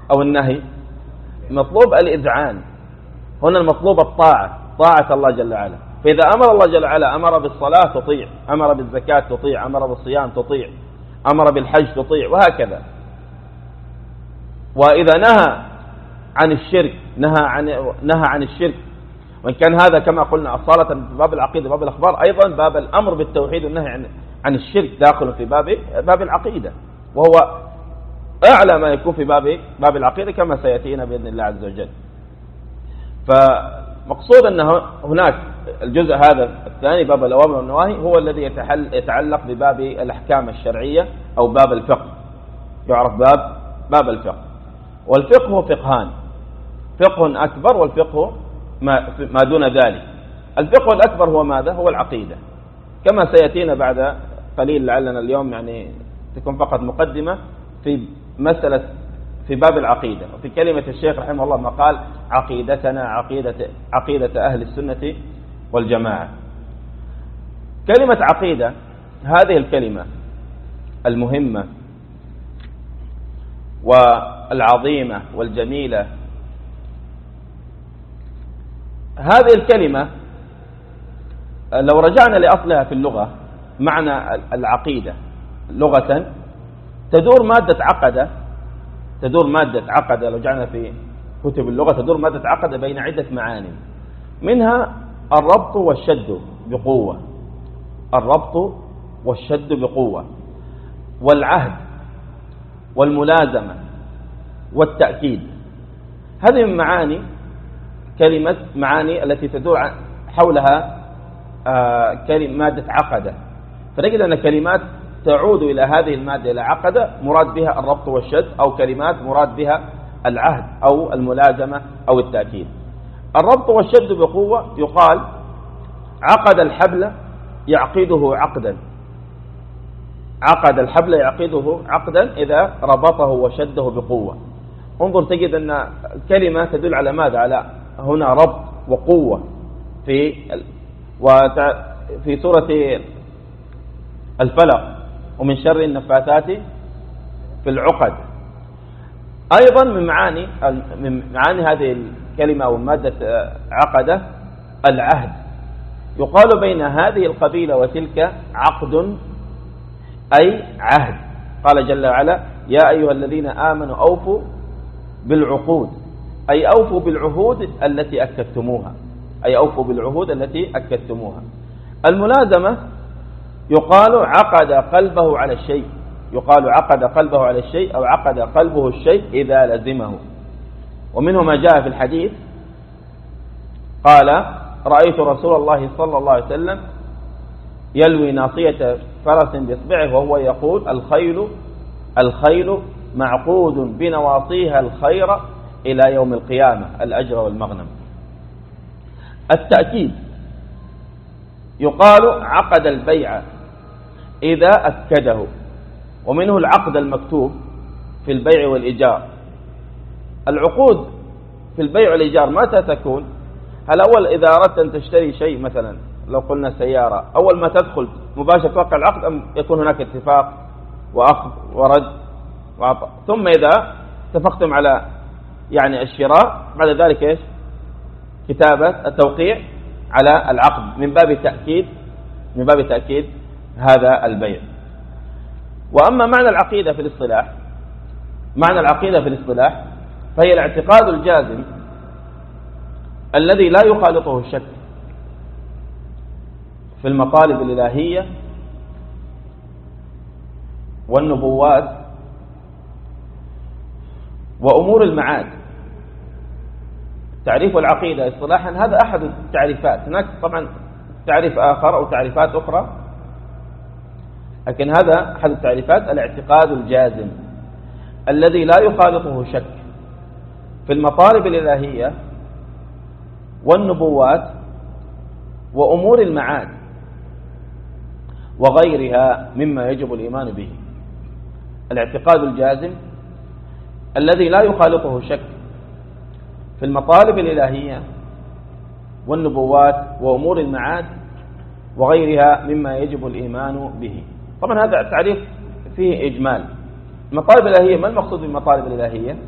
أو النهي، مطلوب الإذعان. هنا المطلوب الطاعة، طاعة الله جل وعلا. فإذا أمر الله جل وعلا، أمر بالصلاة تطيع، أمر بالزكاة تطيع، أمر بالصيام تطيع، أمر بالحج تطيع، وهكذا. وإذا نهى عن الشرك نهى عن الشرك، وإن كان هذا كما قلنا أصالة في باب العقيدة باب الأخبار، أيضا باب الأمر بالتوحيد والنهي عن الشرك داخل في باب العقيدة، وهو أعلى ما يكون في باب العقيدة كما سيأتينا بإذن الله عز وجل. فمقصود أن هناك الجزء هذا الثاني باب الأوامر والنواهي هو الذي يتعلق بباب الأحكام الشرعية أو باب الفقه، يعرف باب الفقه. والفقه هو فقهان، فقه أكبر والفقه ما دون ذلك. الفقه الأكبر هو ماذا؟ هو العقيدة، كما سيأتينا بعد قليل، لعلنا اليوم يعني تكون فقط مقدمة في مسألة في باب العقيدة. وفي كلمة الشيخ رحمه الله ما قال: عقيدتنا عقيدة أهل السنة والجماعة. كلمة عقيدة هذه الكلمة المهمة والعظيمة والجميلة، هذه الكلمة لو رجعنا لأصلها في اللغة، معنى العقيدة لغة تدور مادة عقد، لو رجعنا في كتب اللغة تدور مادة عقد بين عدة معاني، منها الربط والشد بقوة، الربط والشد بقوة، والعهد والملازمة والتأكيد. هذه من معاني التي تدور حولها كلمة مادة عقدة. فنجد أن كلمات تعود إلى هذه المادة إلى عقدة مراد بها الربط والشد، أو كلمات مراد بها العهد أو الملازمة أو التأكيد. الربط والشد بقوة يقال: عقد الحبل يعقده عقدا، عقد الحبل يعقده عقدا إذا ربطه وشده بقوة. انظر تجد أن كلمة تدل على ماذا؟ على هنا ربط وقوة. في سورة الفلق: ومن شر النفاثات في العقد. أيضا من معاني هذه الكلمة أو مادة عقدة العهد. يقال بين هذه القبيلة وتلك عقد، أي عهد. قال جل وعلا: يا أيها الذين آمنوا أوفوا بالعقود، أي أوفوا بالعهود التي أكدتموها، أي أوفوا بالعهود التي أكدتموها. الملازمة يقال عقد قلبه على الشيء، يقال عقد قلبه على الشيء أو عقد قلبه الشيء إذا لزمه. ومنه ما جاء في الحديث قال: رأيت رسول الله صلى الله عليه وسلم يلوي ناصية فرس بإصبعه وهو يقول: الخيل معقود بنواصيها الخير إلى يوم القيامة، الأجر والمغنم. التأكيد يقال عقد البيع إذا أكده، ومنه العقد المكتوب في البيع والإيجار. العقود في البيع والإيجار متى تكون؟ هل أول إذا أردت أن تشتري شيء، مثلا لو قلنا سيارة، أول ما تدخل مباشرة توقع العقد، أم يكون هناك اتفاق وأخذ ورد وعطاء، ثم إذا اتفقتم على يعني الشراء بعد ذلك إيش؟ كتابة التوقيع على العقد، من باب تأكيد هذا البيع. وأما معنى العقيدة في الاصطلاح، فهي الاعتقاد الجازم الذي لا يخالطه الشك في المطالب الإلهية والنبوات وأمور المعاد. تعريف العقيدة اصطلاحا هذا أحد التعريفات، هناك طبعا تعريف آخر أو تعريفات أخرى، لكن هذا أحد التعريفات: الاعتقاد الجازم الذي لا يخالطه شك في المطالب الإلهية والنبوات وأمور المعاد وغيرها مما يجب الإيمان به. الاعتقاد الجازم الذي لا يخالطه شك في المطالب الإلهية والنبوات وأمور المعاد وغيرها مما يجب الإيمان به. طبعا هذا التعريف فيه إجمال. المطالب الإلهية، ما المقصود بالمطالب الإلهية؟